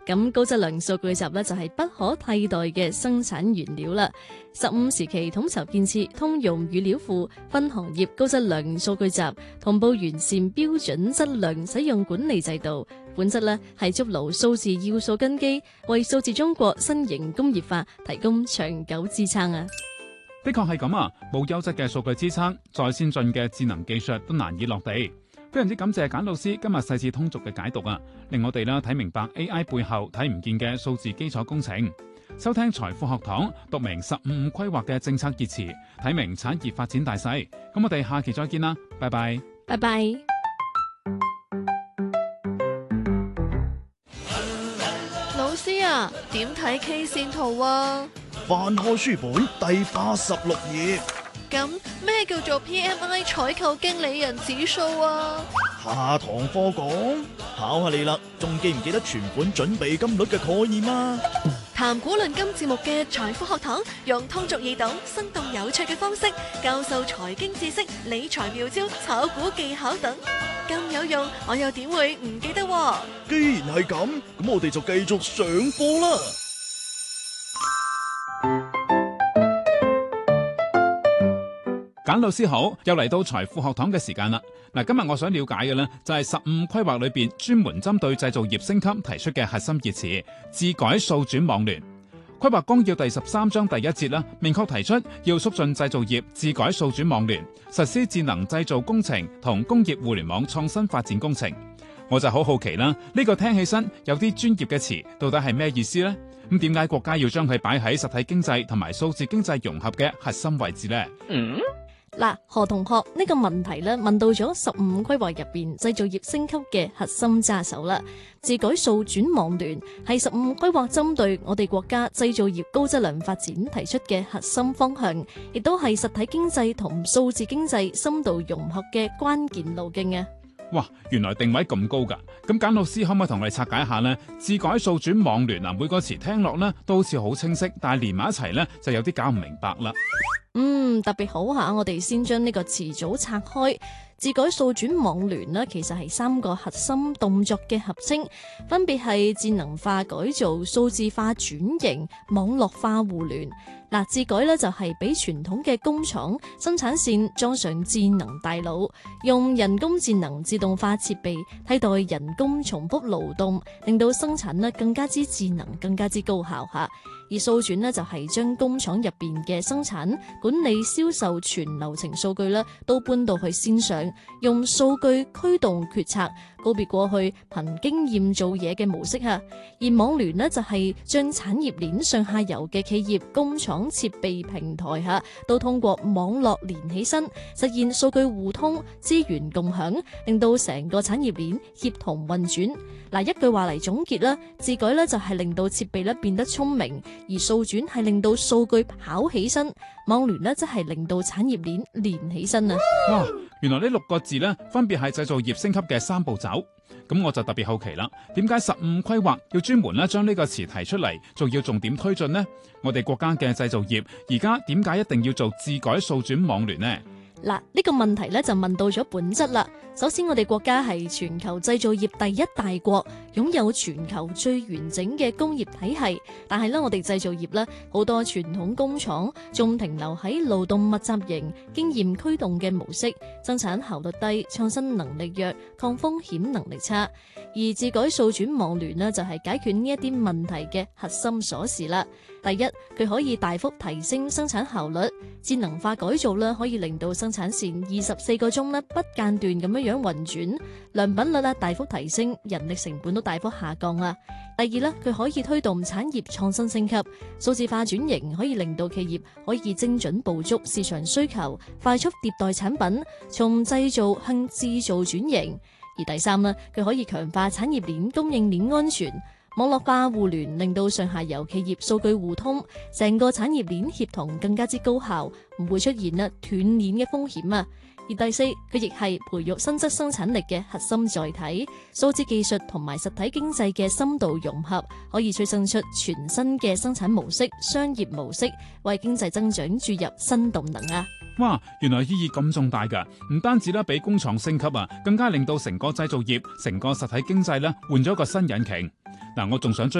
咁高質量數據集呢，就係不可替代嘅生產原料啦。15時期統籌建設通用語料庫分行業高質量數據集，同步完善標準質量使用管理制度，本質呢係築牢數字要素根基，為數字中國新型工業化提供長久支撐啊！ 的確係咁啊，冇優質嘅數據支撐，再先進嘅智能技術都難以落地。非常之感謝簡老師今日細緻通俗嘅解讀啊，令我哋睇明白 AI 背後睇唔見嘅數字基礎工程。收聽財富學堂，讀明15規劃嘅政策熱詞，睇明產業發展大勢。咁我哋下期再見啦，拜拜。 拜拜。 老師啊，點睇 K 線圖啊？ 翻開書本第86頁。 咁咩叫做 PMI 採購經理人指數啊？ 下堂課講，考下你啦，仲記唔記得存款準備金率嘅概念啊？ 談古論今節目嘅財富學堂，用通俗易懂、生動有趣嘅方式教授財經知識、理財妙招、炒股技巧等，咁有用，我又點會唔記得喎？ 既然係咁，咁我哋就繼續上課啦。 簡老師好，又嚟到財富學堂嘅時間啦。嗱，今日我想了解嘅呢，就係15規劃裏邊專門針對製造業升級提出嘅核心熱詞，智改數轉網聯。規劃綱要第13章第1節明確提出要促進製造業智改數轉網聯，實施智能製造工程同工業互聯網創新發展工程。我就好奇啦，呢個聽起身有啲專業嘅詞，到底係咩意思呢？咁點解國家要將佢擺喺實體經濟同埋數字經濟融合嘅核心位置呢？ 嗱，何同學呢個問題咧問到咗15規劃入邊製造業升級嘅核心揸手啦。智改數轉網聯係15規劃針對我哋國家製造業高質量發展提出嘅核心方向，亦都係實體經濟同數字經濟深度融合嘅關鍵路徑啊！ 哇，原來定位咁高噶！咁簡老師可唔可以同我哋拆解一下呢？智改數轉網聯每個詞聽落呢都好似好清晰，但係連埋一齊呢就有啲搞唔明白啦。 特別好下，我哋先將呢個詞組拆開。智改數轉網聯呢，其實係3個核心動作嘅合稱，分別係智能化改造、數字化轉型、網絡化互聯。智改呢就係俾傳統嘅工廠生產線裝上智能大腦，用人工智能自動化設備替代人工重複勞動，令到生產呢更加之智能、更加之高效吓。而數轉呢就係將工廠入邊嘅生產、管理、銷售全流程數據呢都搬到去線上，用數據驅動決策，告別過去憑經驗做嘢嘅模式吓。而網聯呢就係將產業鏈上下游嘅企業、工廠、設備平台吓，都通過網絡連起身，實現數據互通、資源共享，令到成個產業鏈協同運轉。一句話嚟總結啦，智改呢就係令到設備呢變得聰明，而數轉係令到數據跑起身，網聯呢則係令到產業鏈連起身啊！ 哇，原來呢6個字呢分別係製造業升級嘅3步走。咁我就特別好奇啦，點解15規劃要專門將呢個詞提出嚟，仲要重點推進呢？我哋國家嘅製造業而家點解一定要做智改數轉網聯呢？ 呢個問題呢就問到咗本質啦。首先，我哋國家係全球製造業第一大國，擁有全球最完整嘅工業體系。但係呢，我哋製造業呢好多傳統工廠仲停留喺勞動密集型、經驗驅動嘅模式，生產效率低、創新能力弱、抗風險能力差。而智改數轉網聯呢，就係解決呢一啲問題嘅核心鎖匙啦。第一，佢可以大幅提升生產效率，智能化改造呢可以令到生產線24個鐘呢不間斷咁樣運轉，良品率大幅提升，人力成本都大幅下降啦。第二呢，佢可以推動產業創新升級，數字化轉型可以令到企業可以精準捕捉市場需求，快速迭代產品，從製造向製造轉型。而第三呢，佢可以強化產業鏈供應鏈安全。網絡化互聯令到上下游企業數據互通，成個產業鏈協同更加之高效，唔會出現斷鏈嘅風險啊。而第四，佢亦係培育新質生產力嘅核心載體，數字技術同埋實體經濟嘅深度融合，可以催生出全新嘅生產模式、商業模式，為經濟增長注入新動能啊！ 哇，原來意義咁重大噶，唔單止俾工廠升級更加令到成個製造業、成個實體經濟換咗個新引擎。我仲想追